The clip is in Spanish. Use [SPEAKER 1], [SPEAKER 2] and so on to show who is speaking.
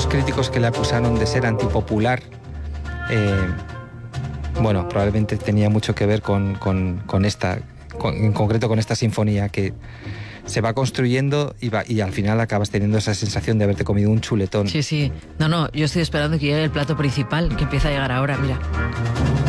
[SPEAKER 1] críticos que le acusaron de ser antipopular, bueno, probablemente tenía mucho que ver con esta, en concreto con esta sinfonía que se va construyendo y al final acabas teniendo esa sensación de haberte comido un chuletón.
[SPEAKER 2] Sí, sí. No, yo estoy esperando que llegue el plato principal, que empieza a llegar ahora, mira.